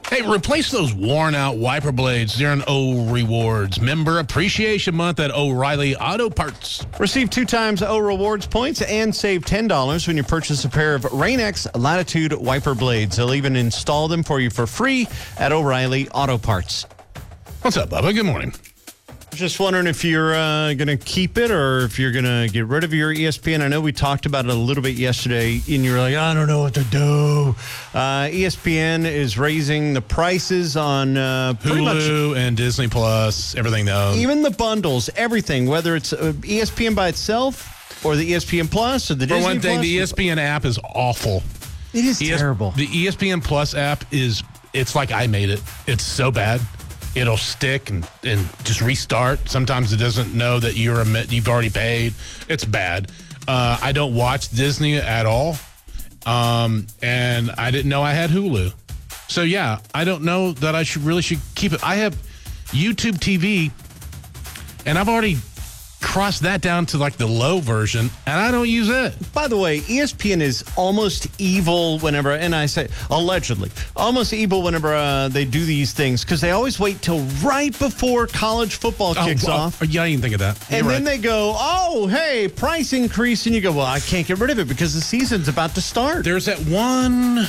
Hey, replace those worn-out wiper blades during O Rewards. Member Appreciation Month at O'Reilly Auto Parts. Receive 2 times O Rewards points and save $10 when you purchase a pair of Rain-X Latitude wiper blades. They'll even install them for you for free at O'Reilly Auto Parts. What's up, Bubba? Good morning. Just wondering if you're going to keep it or if you're going to get rid of your ESPN. I know we talked about it a little bit yesterday, and you were like, I don't know what to do. ESPN is raising the prices on Hulu and Disney Plus, everything though. Even the bundles, everything, whether it's ESPN by itself or the ESPN Plus or the Disney Plus. For one thing, the ESPN app is awful. It is terrible. The ESPN Plus app it's like I made it. It's so bad. It'll stick and just restart. Sometimes it doesn't know that you've already paid. It's bad. I don't watch Disney at all, and I didn't know I had Hulu. So yeah, I don't know that I should keep it. I have YouTube TV, and I've already crossed that down to like the low version, and I don't use it. By the way, ESPN is almost evil whenever, and I say allegedly, almost evil whenever they do these things because they always wait till right before college football kicks off. Yeah, I didn't think of that. And then they go, oh, hey, price increase, and you go, well, I can't get rid of it because the season's about to start. There's that one,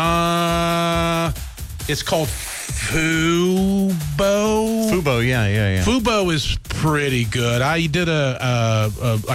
it's called Fubo. Fubo, yeah. Fubo is pretty good. I did a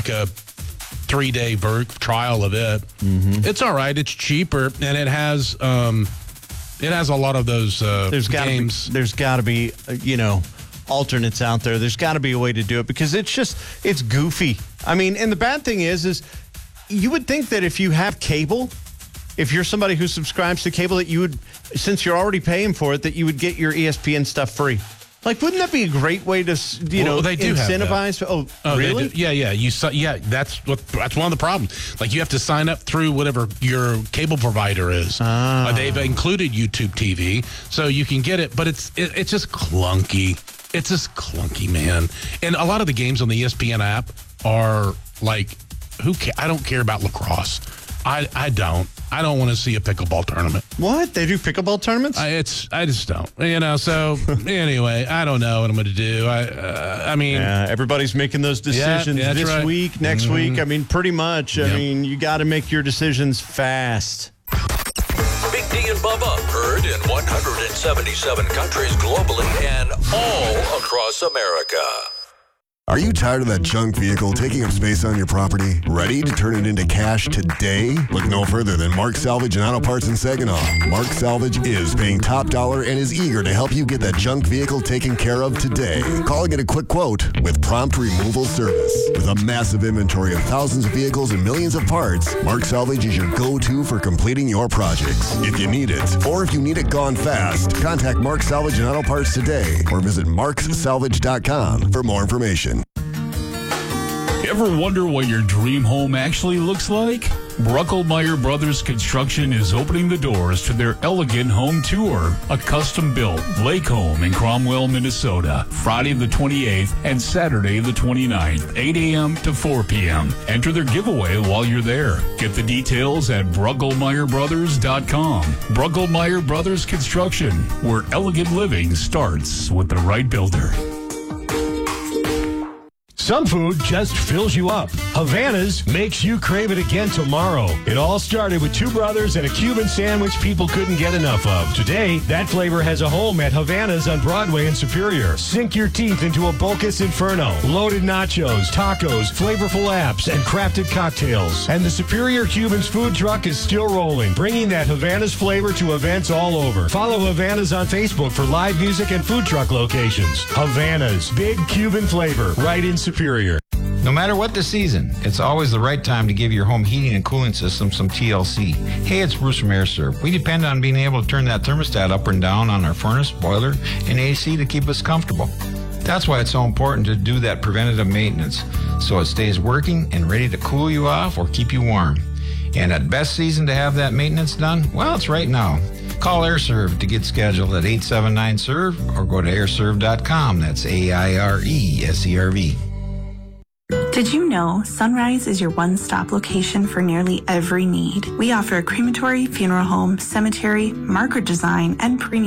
3-day trial of it. Mm-hmm. It's all right. It's cheaper, and it has a lot of those games. There's got to be alternates out there. There's got to be a way to do it because it's goofy. I mean, and the bad thing is you would think that if you have cable, if you're somebody who subscribes to cable, that you would, since you're already paying for it, that you would get your ESPN stuff free. Like, wouldn't that be a great way to, they do incentivize? Oh, really? Yeah. That's one of the problems. Like, you have to sign up through whatever your cable provider is. They've included YouTube TV, so you can get it, but it's just clunky. It's just clunky, man. And a lot of the games on the ESPN app are like, I don't care about lacrosse. I don't want to see a pickleball tournament. What? They do pickleball tournaments? I just don't. So anyway, I don't know what I'm going to do. I mean, everybody's making those decisions this week, next week. I mean, pretty much. I mean, you got to make your decisions fast. Big D and Bubba, heard in 177 countries globally and all across America. Are you tired of that junk vehicle taking up space on your property? Ready to turn it into cash today? Look no further than Mark Salvage and Auto Parts in Saginaw. Mark Salvage is paying top dollar and is eager to help you get that junk vehicle taken care of today. Call and get a quick quote with prompt removal service. With a massive inventory of thousands of vehicles and millions of parts, Mark Salvage is your go-to for completing your projects. If you need it, or if you need it gone fast, contact Mark Salvage and Auto Parts today or visit marksalvage.com for more information. Ever wonder what your dream home actually looks like? Bruckelmeyer Brothers Construction is opening the doors to their Elegant Home Tour, a custom-built lake home in Cromwell, Minnesota, Friday the 28th and Saturday the 29th, 8 a.m. to 4 p.m. Enter their giveaway while you're there. Get the details at BruckelmeyerBrothers.com. Bruckelmeyer Brothers Construction, where elegant living starts with the right builder. Some food just fills you up. Havana's makes you crave it again tomorrow. It all started with two brothers and a Cuban sandwich people couldn't get enough of. Today, that flavor has a home at Havana's on Broadway in Superior. Sink your teeth into a Bocas Inferno, loaded nachos, tacos, flavorful apps, and crafted cocktails. And the Superior Cubans food truck is still rolling, bringing that Havana's flavor to events all over. Follow Havana's on Facebook for live music and food truck locations. Havana's, big Cuban flavor, right in Superior. No matter what the season, it's always the right time to give your home heating and cooling system some TLC. Hey, it's Bruce from AirServe. We depend on being able to turn that thermostat up and down on our furnace, boiler, and AC to keep us comfortable. That's why it's so important to do that preventative maintenance so it stays working and ready to cool you off or keep you warm. And at best season to have that maintenance done? Well, it's right now. Call AirServe to get scheduled at 879-SERVE or go to airserve.com. That's AIRESERV. Did you know Sunrise is your one-stop location for nearly every need? We offer a crematory, funeral home, cemetery, marker design, and premium